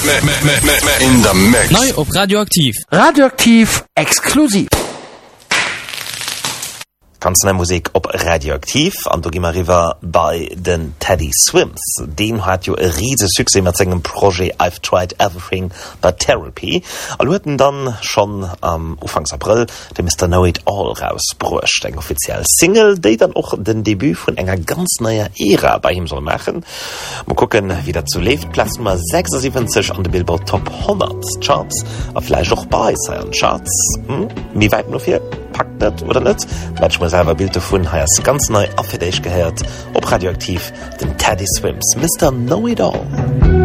in the mix. Neu op Radioaktiv. Radioaktiv exklusiv. Ganz neue Musik op Radioaktiv an du gimmer river bei den Teddy Swims. Den hat jo e riese Suse mat segem Projekt I've Tried Everything but Therapy. Hueten dann schon am Ufangs April de Mr. Know It All rausbrucht, eng offiziell Single, déi dann och den Debüt vun enger ganz neuer Ära bei ihm soll machen. Mo gucken, wie dat zu lebt. Platz Nummer 76 an de Billboard Top 100 Charts, a vielleicht auch bei seinen Charts. Wie weit nur fir? Packt net oder net? Manchmal selber Bild davon heißt ganz neu auf für dich gehört. Ob Radioaktiv, den Teddy Swims, Mr. Know It All.